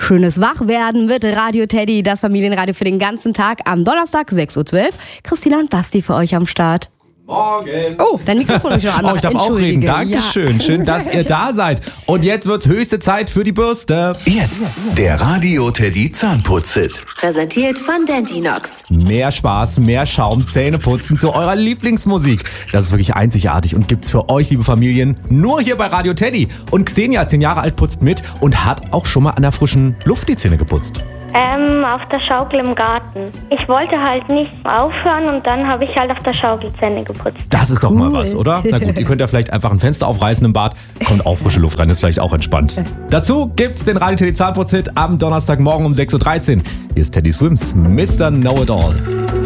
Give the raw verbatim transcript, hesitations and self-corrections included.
Schönes Wachwerden mit Radio Teddy, das Familienradio für den ganzen Tag am Donnerstag, sechs Uhr zwölf. Christina und Basti für euch am Start. Morgen. Oh, dein Mikrofon ist schon an. Oh, ich darf auch reden. Dankeschön. Ja. Schön, dass ihr da seid. Und jetzt wird höchste Zeit für die Bürste. Jetzt der Radio Teddy Zahnputz-Hit. Präsentiert von Dentinox. Mehr Spaß, mehr Schaum, Zähneputzen zu eurer Lieblingsmusik. Das ist wirklich einzigartig und gibt's für euch, liebe Familien, nur hier bei Radio Teddy. Und Xenia, zehn Jahre alt, putzt mit und hat auch schon mal an der frischen Luft die Zähne geputzt. Ähm, auf der Schaukel im Garten. Ich wollte halt nicht aufhören und dann habe ich halt auf der Schaukel Zähne geputzt. Das ist doch cool. Mal was, oder? Na gut, ihr könnt ja vielleicht einfach ein Fenster aufreißen im Bad, kommt auch frische Luft rein, ist vielleicht auch entspannt. Dazu gibt's den Radio Teddy Zahnputz-Hit am Donnerstagmorgen um sechs Uhr dreizehn. Hier ist Teddy Swims, Mister Know-It-All.